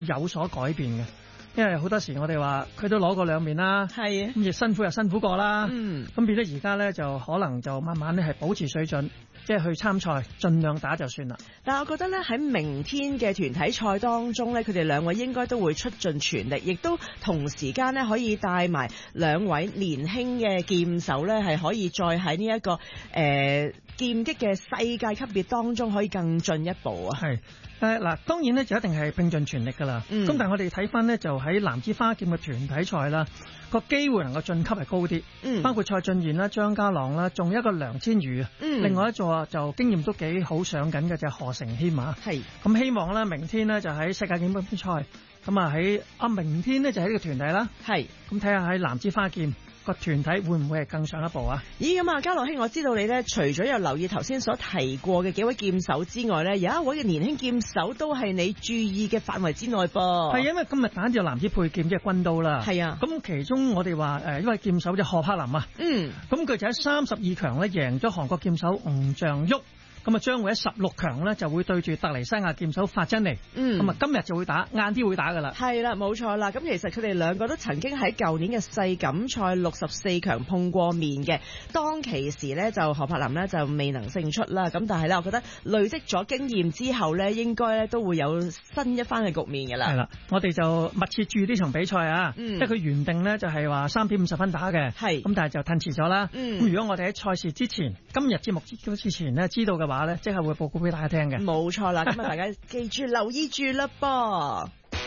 有所改變嘅。因為好多時我哋話佢都攞過兩面啦， 係啊， 咁亦辛苦又辛苦過啦， 嗯， 咁變咗而家咧就可能就慢慢咧係保持水準，即係去參賽，盡量打就算啦。 但係我覺得咧喺明天嘅團體賽當中咧，佢哋兩位應該都會出盡全力，亦都同時間咧可以帶埋兩位年輕嘅劍手咧，係可以再喺呢一個劍擊嘅世界級別當中可以更進一步啊！ 係嗱，當然咧就一定係拼盡全力㗎啦。咁但係我哋睇翻咧就喺男子花劍嘅團體賽啦，個機會能夠晉級係高啲。包括蔡俊彥啦、張家朗啦，仲有一個梁千瑜啊。另外一座就經驗都幾好上緊嘅就係何成謙啊。係咁希望咧，明天咧就喺世界劍擊賽咁啊喺明天咧就喺呢個團體啦。係咁睇下喺男子花劍個團體會唔會係更上一步啊？ 咦，咁啊，家樂兄，我知道你咧，除咗有留意頭先所提過嘅幾位劍手之外咧，有一位嘅年輕劍手都係你注意嘅範圍之內噃。係因為今日打住男子佩劍即係軍刀啦。係啊，咁其中我哋話一位劍手就何柏林啊。咁佢就喺32強咧贏咗韓國劍手吳象旭。咁啊，將會喺16強咧就會對住突尼西亞劍手法珍妮。咁啊，今日就會打，晏啲會打噶啦。係啦，冇錯啦。咁其實佢哋兩個都曾經喺舊年嘅世錦賽64強碰過面嘅。當其時咧，就何柏林咧就未能勝出啦。咁但係咧，我覺得累積咗經驗之後咧，應該咧都會有新一番嘅局面嘅啦。係啦，我哋就密切注意呢場比賽啊。因為佢原定咧就係話3點50分打嘅。係。咁但係就褪遲咗啦。咁如果我哋喺賽事之前，今日節目之前咧知道嘅話咧，即係會報告俾大家聽嘅。冇錯啦，咁啊大家記住留意住啦噃。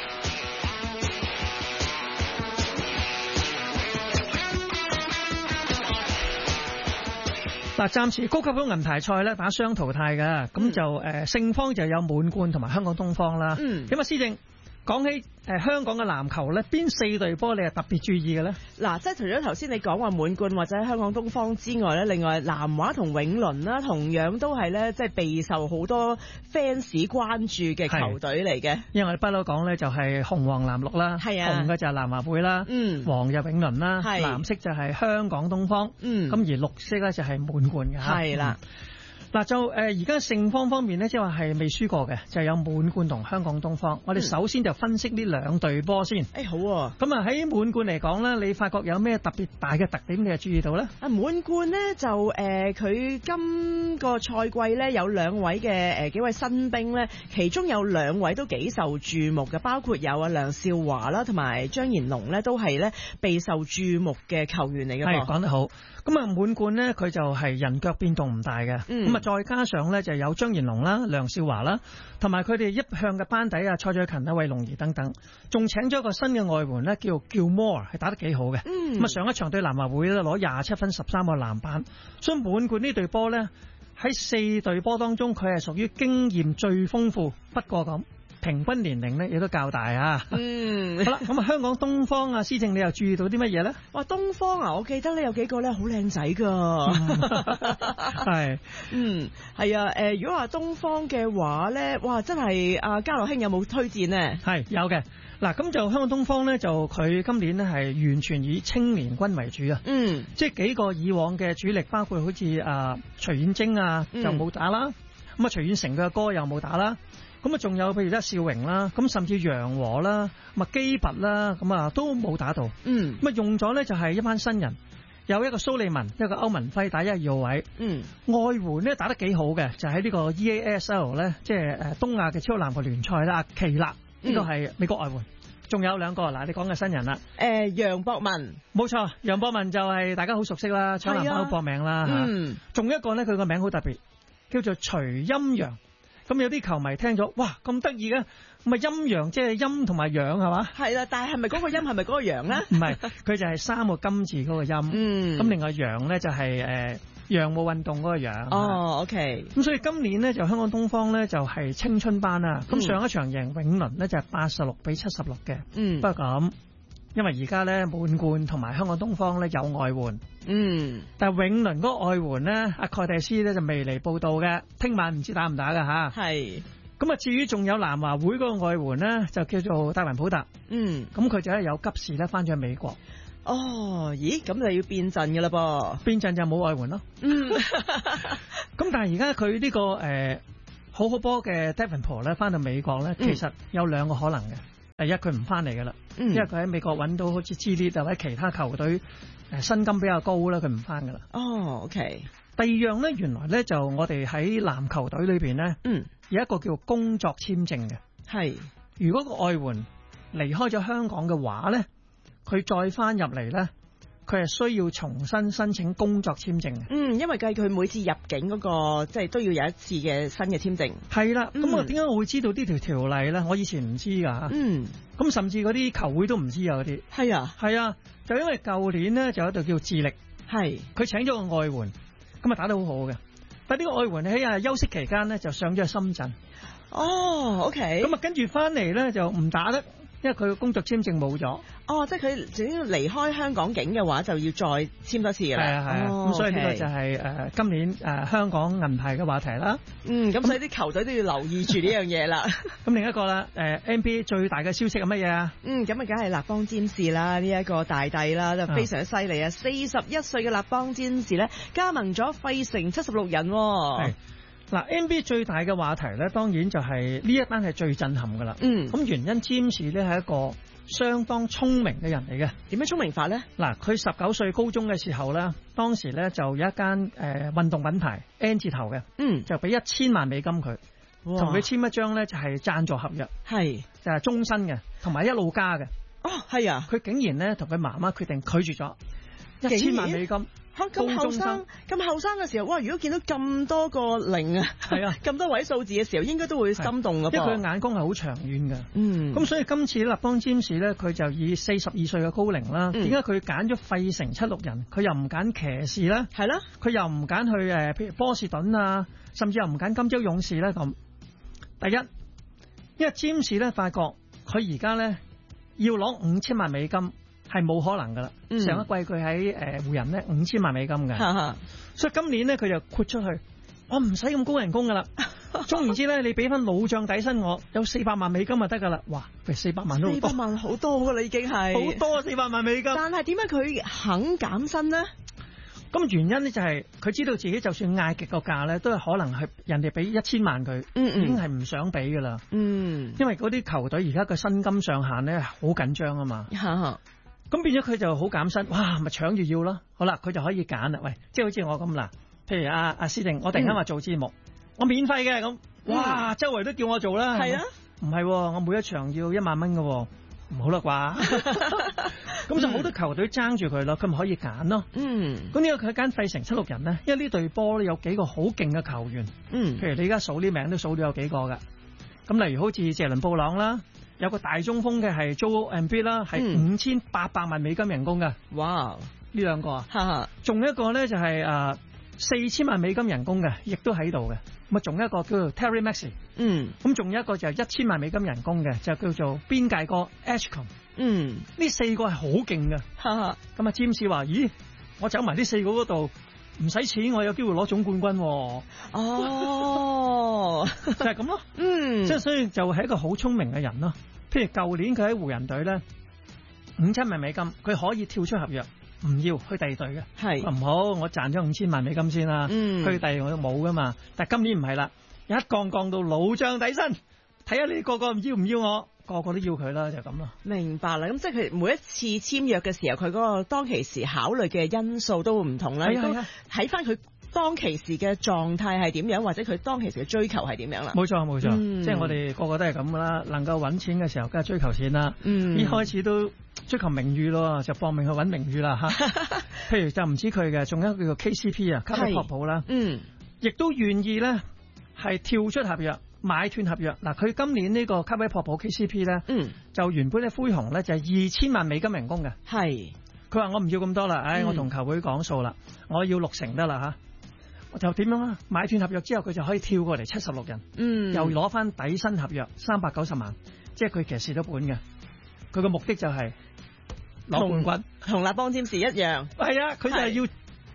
嗱，暫時高級組銀牌賽咧打雙淘汰嘅，咁就勝方就有滿貫同埋香港東方啦。咁啊，施正講起香港嘅籃球咧，邊4隊波你係特別注意嘅咧？嗱，即係除咗頭先你講話滿貫或者香港東方之外咧，另外南華同永倫啦，同樣都係咧即係備受好多 fans 關注嘅球隊嚟嘅。因為我哋不嬲講咧就係紅黃藍綠啦，係啊，紅嘅就係南華會啦，黃就永倫啦，藍色就係香港東方，咁而綠色咧就係滿貫嘅。係啦。嗱就而家勝方面咧，即係話係未輸過嘅，就係有滿貫同香港東方。我哋首先就分析呢兩隊波先。好喎。咁啊喺滿貫嚟講咧，你發覺有咩特別大嘅特點你係注意到咧？啊滿貫咧就佢今個賽季咧有兩位嘅幾位新兵咧，其中有兩位都幾受注目嘅，包括有梁少華啦同埋張賢龍咧，都係咧備受注目嘅球員嚟嘅。係講得好。咁啊滿貫咧佢就係人腳變動唔大嘅。咁啊再加上咧就有張賢龍啦、梁少華啦，同埋佢哋一向嘅班底啊，蔡俊勤啊、韋龍儀等等，仲請咗一個新嘅外援咧，叫 Gilmore， 係打得幾好嘅。咁啊上一場對南華會咧攞27分13個籃板，所以滿貫呢隊波咧喺4隊波當中，佢係屬於經驗最豐富，不過咁平均年齡咧亦都較大啊。好啦，咁啊香港東方啊，施正你又注意到啲乜嘢咧？哇，東方啊，我記得咧有幾個咧好靚仔噶。係，係啊，如果話東方嘅話咧，哇，真係啊，家樂兄有冇推薦呢？係有嘅。嗱，咁就香港東方咧，就佢今年咧係完全以青年軍為主啊。即係幾個以往嘅主力，包括好似徐燕晶啊，就冇打啦。咁啊，徐燕成嘅哥又冇打啦。咁啊，仲有譬如咧邵榮啦，咁甚至楊和啦、麥基拔啦，咁啊都冇打到。咁啊用咗咧就係一班新人，有一個蘇利文，一個歐文輝打1、2號位。外援咧打得幾好嘅，就喺呢個 EASL 咧，即係東亞嘅超級籃球聯賽啦。奇勒呢個係美國外援，仲有兩個嗱，你講嘅新人啦。楊博文，冇錯，楊博文就係大家好熟悉啦，搶籃板好搏命啦嚇。仲有一個咧，佢個名好特別，叫做徐陰陽。咁有啲球迷聽咗，哇咁得意嘅，咁啊陰陽即係陰同埋陽係嘛？係啦，但係咪嗰個陰係咪嗰個陽咧？唔係，佢就係3個金字嗰個陰。咁另外陽咧就係陽武運動嗰個陽。哦，OK。咁所以今年咧就香港東方咧就係青春班啦。咁上一場贏永倫咧就係86-76嘅。不過咁。因為而家咧滿貫同埋香港東方咧有外援，但係永倫嗰個外援咧，阿蓋蒂斯咧就未嚟報道嘅，聽晚唔知打唔打㗎吓。係，咁啊至於仲有南華會嗰個外援咧，就叫做戴雲普特，咁佢就係有急事咧翻咗去美國。哦，咦，咁就要變陣㗎啦噃，變陣就冇外援咯。咁但係而家佢呢個好波嘅 Davenport 咧翻到美國咧，其實有兩個可能嘅。 第一佢唔翻嚟噶啦，因為佢喺美國揾到好似G League或者其他球隊薪金比較高啦，佢唔翻噶啦。 哦 ，OK。 第二樣咧，原來咧就我哋喺籃球隊裏邊咧，有一個叫工作簽證嘅。 係， 如果個外援離開咗香港嘅話咧，佢再翻入嚟咧，佢係需要重新申請工作簽證嘅。 因為計佢每次入境嗰個即係都要有一次嘅新嘅簽證。 係啦，咁我點解我會知道呢條條例咧？我以前唔知㗎。咁甚至嗰啲球會都唔知啊嗰啲。係啊，係啊，就因為舊年咧就有一隊叫智力，係佢請咗個外援，咁啊打得好好嘅。但呢個外援喺休息期間咧就上咗去深圳。哦 ，OK。咁啊跟住翻嚟咧就唔打得。因為佢嘅工作簽證冇咗，即係佢只要離開香港境嘅話，就要再簽多次㗎啦。係啊係啊，咁所以呢個就係今年香港銀牌嘅話題啦。咁所以啲球隊都要留意住呢樣嘢啦。咁另一個啦，NBA 最大嘅消息係乜嘢啊？咁啊，梗係立邦占士啦，呢一個大帝啦，就非常犀利啊！41歲嘅立邦占士咧，加盟咗費城76人。係。嗱 NBA 最大嘅話題咧，當然就係呢一單係最震撼噶啦。咁原因占士咧係一個相當聰明嘅人嚟嘅。點樣聰明法咧？嗱，佢19歲高中嘅時候咧，當時咧就有一間運動品牌 N 字頭嘅，就俾$1000萬佢，同佢簽一張咧就係贊助合約，係就係終身嘅，同埋一路加嘅。哦，係啊！佢竟然咧同佢媽媽決定拒絕咗$1000萬。咁後生嘅時候，哇！如果見到咁多個零啊，係啊，咁多位數字嘅時候，應該都會心動㗎噃。因為佢眼光係好長遠嘅。咁所以今次立邦占士咧，佢就以42歲嘅高齡啦。點解佢揀咗費城76人？佢又唔揀騎士咧？係啦，佢又唔揀去譬如波士頓啊，甚至又唔揀金州勇士咧咁。第一，因為占士咧發覺佢而家咧要攞$5000萬。係冇可能噶啦，上一季佢喺湖人咧$5000萬嘅，所以今年咧佢就豁出去，我唔使咁高人工噶啦，總言之咧，你俾翻老將底薪我，有$400萬就得噶啦，哇，400萬都好多，400萬好多噶啦已經係，好多$400萬。但係點解佢肯減薪呢？咁原因咧就係佢知道自己就算嗌極個價咧，都係可能係人哋俾$1000萬佢，已經係唔想俾噶啦，因為嗰啲球隊而家嘅薪金上限咧好緊張啊嘛。咁變咗佢就好減薪，哇！咪搶住要咯。好啦，佢就可以揀啦。喂，即係好似我咁啦，譬如阿思定，我突然間話做節目，我免費嘅咁，哇！周圍都叫我做啦。係啊，唔係，我每一場要$1萬嘅，唔好啦啩。咁就好多球隊爭住佢咯，佢咪可以揀咯。咁呢個佢揀費城76人咧，因為呢隊波咧有幾個好勁嘅球員。譬如你而家數啲名都數到有幾個㗎。咁例如好似謝倫布朗啦。有個大中鋒嘅係 Joel Embiid 啦，係$5800萬人工嘅。哇！呢兩個啊，仲有一個咧就係$4000萬人工嘅，亦都喺度嘅。咁啊，仲有一個叫做 Terry Maxey。咁仲有一個就係$1000萬人工嘅，就叫做邊界哥 Ashcombe。呢四個係好勁嘅。咁啊，占士話：咦，我走埋呢四個嗰度，唔使錢，我有機會攞總冠軍。哦，就係咁咯。即係所以就係一個好聰明嘅人咯。譬如舊年佢喺湖人隊咧，$5000萬，佢可以跳出合約，唔要去第二隊嘅。係唔好，我賺咗$5000萬先啦。去第二隊我都冇噶嘛。但係今年唔係啦，一降到老將底薪，睇下你個個要唔要我，個個都要佢啦，就咁咯。明白啦。咁即係佢每一次簽約嘅時候，佢嗰個當其時考慮嘅因素都會唔同啦。係睇翻佢當其時嘅狀態係點樣，或者佢當其時嘅追求係點樣啦？冇錯，即係我哋個個都係咁噶啦。能夠揾錢嘅時候，梗係追求錢啦。一開始都追求名譽咯，就搏命去揾名譽啦嚇。譬如就唔止佢嘅，仲有一個叫做 KCP 啊，卡比托普啦，亦都願意咧係跳出合約，買斷合約。嗱，佢今年呢個卡比托普 KCP 咧，就原本咧灰熊咧就係$2000萬人工嘅。係，佢話我唔要咁多啦，我同球會講數啦，我要60%得啦嚇。就點樣啊？買斷合約之後，佢就可以跳過嚟76人，又攞翻底薪合約390萬，即係佢其實蝕咗本嘅。佢個目的就係攞冠軍，同立邦占士一樣。係啊，佢就係要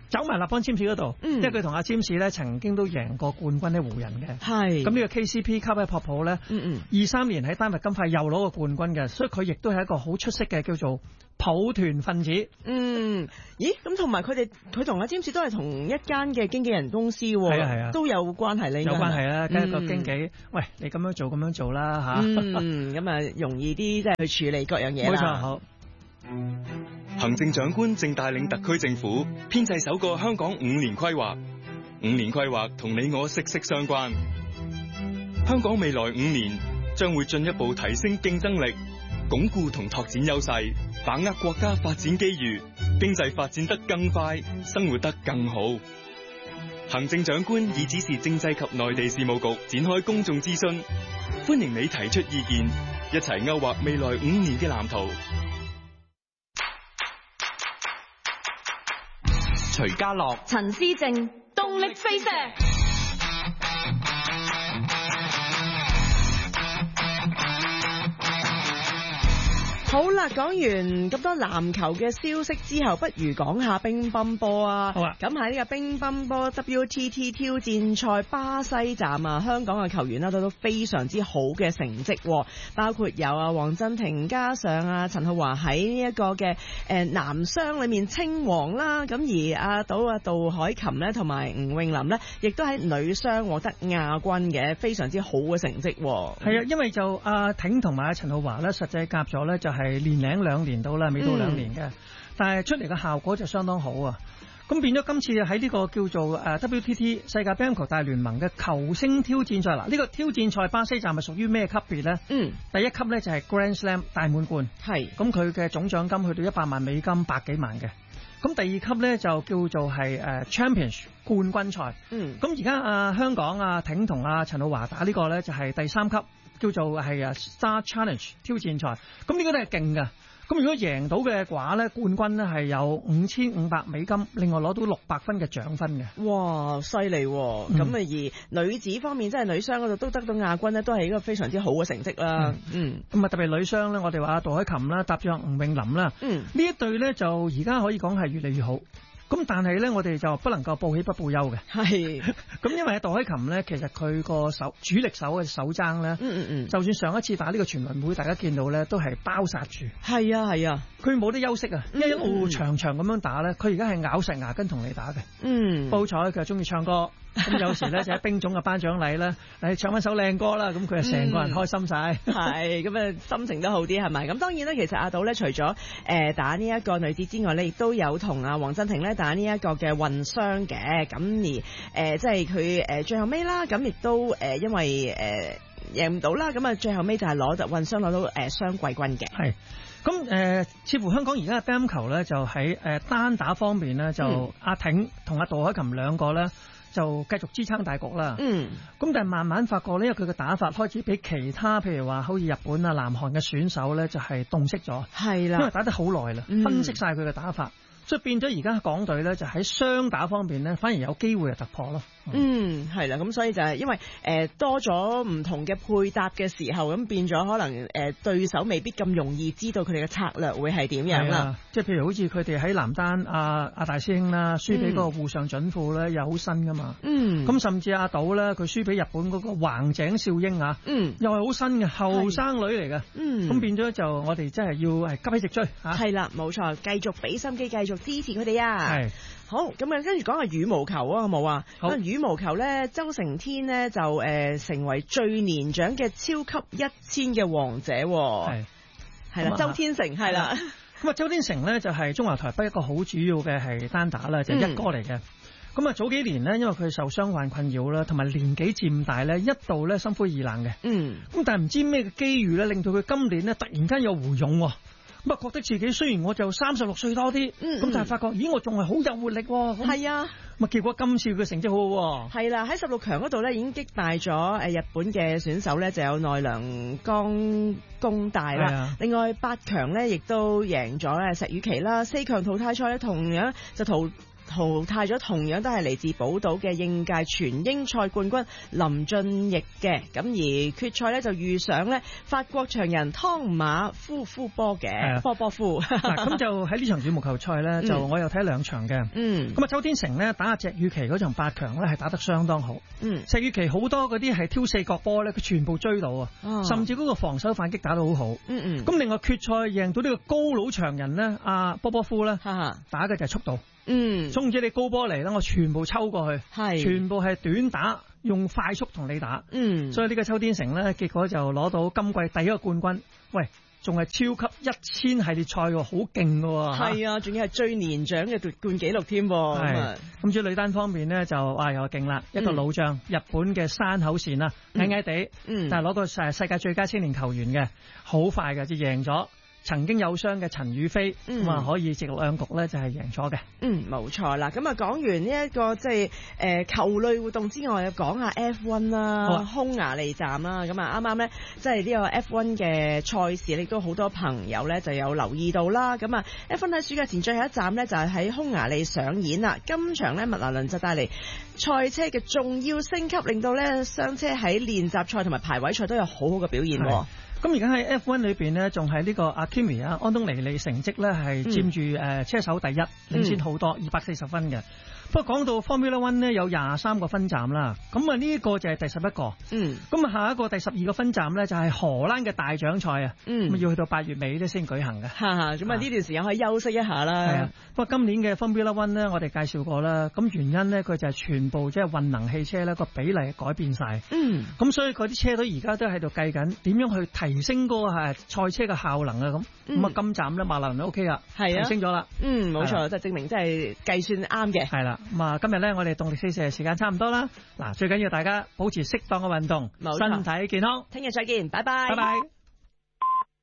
走埋立邦占士嗰度，因為佢同阿占士咧曾經都贏過冠軍喺湖人嘅。係咁呢個 KCP 級咧撲普咧，23年喺丹麥金塊又攞過冠軍嘅，所以佢亦都係一個好出色嘅叫做抱團分子。 咦？咁同埋佢同阿占士都係同一間嘅經紀人公司喎。係啊，都有關係呢？ 有關係啦，跟一個經紀，喂，你咁樣做啦嚇。 咁啊容易啲即係去處理各樣嘢啦。冇錯，好。 行政長官正帶領特區政府編製首個香港5年規劃。5年規劃同你我息息相關。香港未來5年將會進一步提升競爭力，鞏固同拓展優勢，把握國家發展機遇，經濟發展得更快，生活得更好。行政長官已指示政制及內地事務局展開公眾諮詢，歡迎你提出意見，一齊勾畫未來5年嘅藍圖。 徐家樂、 陳思正，動力飛射。 好啦，講完咁多籃球嘅消息之後，不如講下乒乓波啊。好啊。咁喺呢個乒乓波 WTT 挑戰賽巴西站啊，香港嘅球員都非常之好嘅成績，包括有啊黃鎮廷加上啊陳浩華喺呢一個嘅男雙裏面稱王啦。咁而阿杜凱琹呢同埋吳詠琳呢，亦都喺女雙獲得亞軍嘅，非常之好嘅成績。 係啊，因為就阿挺同埋阿陳浩華呢，實際夾咗呢就係年零2年到啦，未到2年嘅，但係出嚟嘅效果就相當好啊！咁變咗今次喺呢個叫做WTT 世界乒乓球大聯盟嘅球星挑戰賽，嗱呢個挑戰賽巴西站係屬於咩級別呢？第一級呢就係 Grand Slam 大滿貫，係咁佢嘅總獎金去到100萬美金，100幾萬嘅。咁第二級呢就叫做係Champions 冠軍賽，咁而家香港挺同陳浩華打呢個呢就係第三級。叫做係Star Challenge 挑戰賽，咁呢個都係勁㗎。咁如果贏到嘅話咧，冠軍咧係有5500美金，另外攞到600分嘅獎分嘅。 哇，犀利喎！咁而女子方面，即係女雙嗰度都得到亞軍咧，都係一個非常之好嘅成績啦。 咁啊特別女雙咧，我哋話杜凱琹啦，搭咗吳詠琳啦，呢一隊咧就而家可以講係越嚟越好。咁但係咧，我哋就不能夠報喜不報憂嘅。係。咁因為杜凱琹咧，其實佢個主力手嘅手踭咧，就算上一次打呢個全運會，大家見到咧都係包殺住。係啊係啊，佢冇得休息啊，一路長長咁樣打咧，佢而家係咬實牙根同你打嘅。報彩佢係中意唱歌。咁有時咧就喺兵總嘅頒獎禮咧，你唱翻首靚歌啦，咁佢就成個人開心晒。 係咁啊，心情都好啲係咪？咁當然咧，其實阿杜咧除咗打呢一個女子之外咧，亦都有同阿黃鎮廷咧打呢一個嘅混雙嘅。咁而即係佢最後尾啦，咁亦都因為贏唔到啦，咁啊最後尾就係混雙攞到雙季軍嘅。係。咁似乎香港而家嘅乒乓球咧，就喺單打方面咧，就阿挺同阿杜凱琹兩個咧。就繼續支撐大局啦。咁但係慢慢發覺呢，因為佢嘅打法開始比其他譬如話好似日本啊、南韓嘅選手咧，就係洞悉咗。係啦，因為打得好耐啦，分析晒佢嘅打法。所以變咗而家港隊咧，就喺雙打方面咧，反而有機會係突破咯。係啦，咁所以就係因為多咗唔同嘅配搭嘅時候，咁變咗可能對手未必咁容易知道佢哋嘅策略會係點樣啦。 即係譬如好似佢哋喺男單阿大師兄啦，輸俾嗰個戶上準富咧，又好新噶嘛。咁甚至阿杜咧，佢輸俾日本嗰個橫井少英啊，又係好新嘅後生女嚟嘅。咁變咗就我哋真係要係急起直追嚇。係啦， 冇錯，繼續俾心機，繼續支持佢哋啊！係好咁啊，跟住講下羽毛球啊，好冇啊？好，羽毛球咧，周成天呢就成為最年長嘅超級1000嘅王者。係啦，周天成係啦。 咁啊，周天成咧就係中華台北一個好主要嘅係單打啦，就係一哥嚟嘅。咁啊，早幾年呢，因為佢受傷患困擾啦，同埋年紀漸大咧，一度咧心灰意冷嘅。咁但係唔知咩嘅機遇咧，令到佢今年呢突然間有回勇。咁啊，覺得自己雖然我就36歲多啲，咁但係發覺，咦，我仲係好有活力喎。係啊，咁啊，結果今次嘅成績好好。 係啦，喺16強嗰度咧，已經擊敗咗日本嘅選手咧，就有奈良岡功大啦。另外8強咧，亦都贏咗石宇奇啦。4強淘汰賽咧，同樣就淘淘汰咗同樣都係嚟自寶島嘅應屆全英賽冠軍林俊逸嘅。咁而決賽呢，就遇上呢法國長人湯馬夫波嘅波夫。 咁就喺呢場羽毛球賽呢，就我又睇2場嘅。咁啊，周天成呢，打阿石宇奇嗰場8強呢，係打得相當好。石宇奇好多嗰啲係挑4角波呢，佢全部追到啊，甚至嗰個防守反擊打得好好。咁另外決賽贏到呢個高佬長人呢，阿波夫呢，打嘅就係速度。總之你高波嚟啦，我全部抽過去，全部係短打，用快速同你打。所以呢個周天成呢，結果就攞到今季第一個冠軍。喂，仲係超級1000系列賽喎，好勁㗎。係啊，仲要係最年長嘅奪冠紀錄添。 咁至於女單方面呢，就又勁啦，一個老將，日本嘅山口茜啦，矮矮地，但係攞到世界最佳青年球員嘅，好快嘅就贏咗曾經有傷嘅陳雨菲，咁啊可以直落兩局咧就係贏咗嘅。 冇錯啦。咁啊講完呢一個即係球類活動之外，又講下 F1 啦，匈牙利站啦。咁啊啱啱咧即係呢個 F1 嘅賽事，亦都好多朋友咧就有留意到啦。咁啊 F1 喺暑假前最後一站咧就係喺匈牙利上演啦。今場咧麥拿倫就帶嚟賽車嘅重要升級，令到咧雙車喺練習賽同埋排位賽都有好好嘅表現。 咁而家喺 F1 裏邊呢，仲係呢個阿 Kimi 啊，安東尼利成績咧係佔住車手第一，領先好多240分嘅。不過講到 Formula One 呢，有23個分站啦，咁啊呢個就係第11個。咁啊下一個第12個分站咧就係荷蘭嘅大獎賽啊，咁要去到8月尾咧先舉行嘅。咁啊呢段時間可以休息一下啦。係啊，不過今年嘅 Formula One 呢，我哋介紹過啦，咁原因呢，佢就係全部即係混能汽車咧個比例改變晒。咁所以嗰啲車隊而家都喺度計緊點樣去提升嗰個係賽車嘅效能啊。咁啊今站咧馬蘭都 OK 啦，提升咗啦。冇錯，就證明真係計算啱嘅。 係啦。咁啊，今日咧，我哋動力4射嘅時間差唔多啦。嗱，最緊要大家保持適當嘅運動，身體健康。 聽日再見，拜拜。 拜拜。